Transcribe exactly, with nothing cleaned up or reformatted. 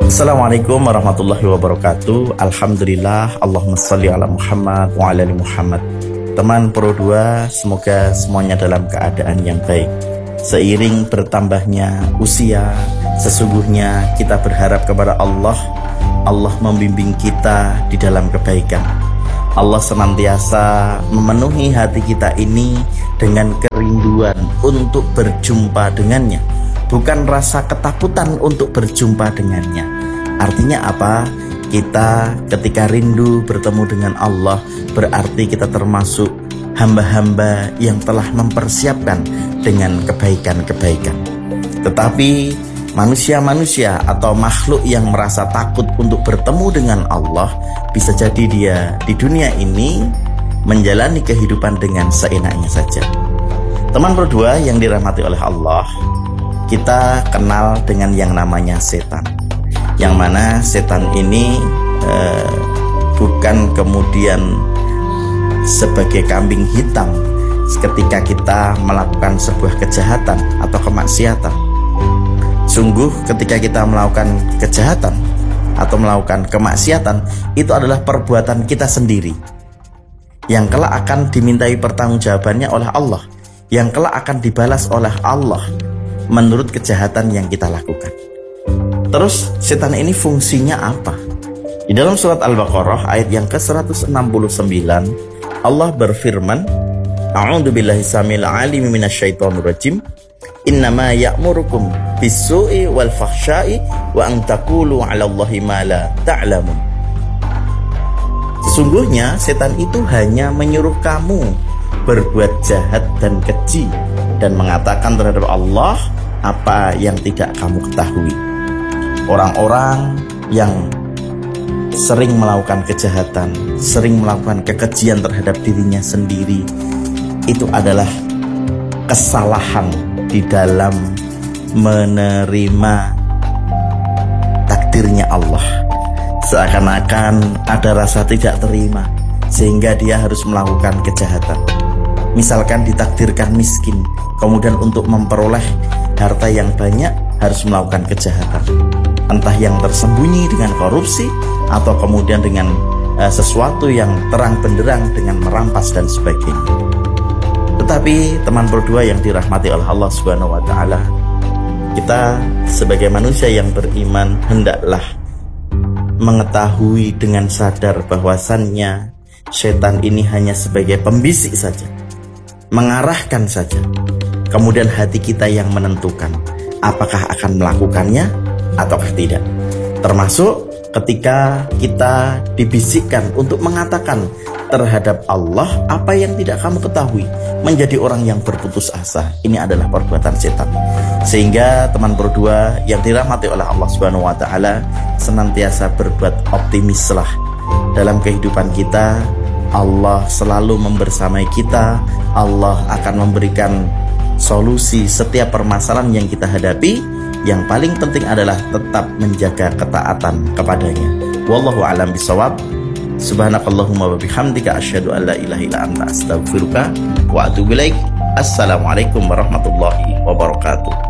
Assalamualaikum warahmatullahi wabarakatuh. Alhamdulillah, Allahumma sholli ala Muhammad wa ala ali Muhammad. Teman Pro dua, semoga semuanya dalam keadaan yang baik. Seiring bertambahnya usia, sesungguhnya kita berharap kepada Allah. Allah membimbing kita di dalam kebaikan. Allah senantiasa memenuhi hati kita ini dengan kerinduan untuk berjumpa dengannya, bukan rasa ketakutan untuk berjumpa dengannya. Artinya apa? Kita ketika rindu bertemu dengan Allah, berarti kita termasuk hamba-hamba yang telah mempersiapkan dengan kebaikan-kebaikan. Tetapi manusia-manusia atau makhluk yang merasa takut untuk bertemu dengan Allah, bisa jadi dia di dunia ini menjalani kehidupan dengan seenaknya saja. Teman Pro dua yang dirahmati oleh Allah, kita kenal dengan yang namanya setan. Yang mana setan ini eh, bukan kemudian sebagai kambing hitam ketika kita melakukan sebuah kejahatan atau kemaksiatan. Sungguh ketika kita melakukan kejahatan atau melakukan kemaksiatan, itu adalah perbuatan kita sendiri yang kelak akan dimintai pertanggungjawabannya oleh Allah, yang kelak akan dibalas oleh Allah menurut kejahatan yang kita lakukan. Terus setan ini fungsinya apa? Di dalam surat Al-Baqarah ayat yang ke seratus enam puluh sembilan, Allah berfirman, A'udzubillahi samil alim minasyaitonir rajim, innama ya'murukum bis-su'i wal fahsya'i wa an taqulu 'alallahi ma la ta'lamun. Sesungguhnya setan itu hanya menyuruh kamu berbuat jahat dan keji dan mengatakan terhadap Allah apa yang tidak kamu ketahui. Orang-orang yang sering melakukan kejahatan, sering melakukan kekejian terhadap dirinya sendiri, itu adalah kesalahan di dalam menerima takdirnya Allah. Seakan-akan ada rasa tidak terima sehingga dia harus melakukan kejahatan. Misalkan ditakdirkan miskin, kemudian untuk memperoleh harta yang banyak harus melakukan kejahatan, entah yang tersembunyi dengan korupsi atau kemudian dengan uh, sesuatu yang terang benderang dengan merampas dan sebagainya. Tetapi teman Pro dua yang dirahmati oleh Allah Subhanahu wa taala, kita sebagai manusia yang beriman hendaklah mengetahui dengan sadar bahwasannya setan ini hanya sebagai pembisik saja, mengarahkan saja. Kemudian hati kita yang menentukan apakah akan melakukannya ataukah tidak. Termasuk ketika kita dibisikkan untuk mengatakan terhadap Allah apa yang tidak kamu ketahui, menjadi orang yang berputus asa. Ini adalah perbuatan setan. Sehingga teman Pro dua yang dirahmati oleh Allah Subhanahu wa taala, senantiasa berbuat optimislah dalam kehidupan kita. Allah selalu membersamai kita. Allah akan memberikan solusi setiap permasalahan yang kita hadapi. Yang paling penting adalah tetap menjaga ketaatan kepadanya. Wallahu a'lam bishawab. Subhanakallahumma wa bihamdika asyhadu an la ilaha illa anta astaghfiruka wa atubu ilaik. Assalamualaikum warahmatullahi wabarakatuh.